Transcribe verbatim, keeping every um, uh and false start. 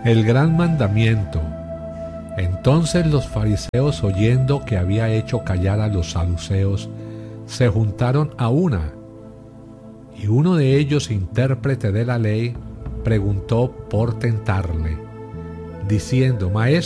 el gran mandamiento. Entonces los fariseos, oyendo que había hecho callar a los saduceos, se juntaron a una, y uno de ellos, intérprete de la ley, preguntó por tentarle, diciendo: Maestro,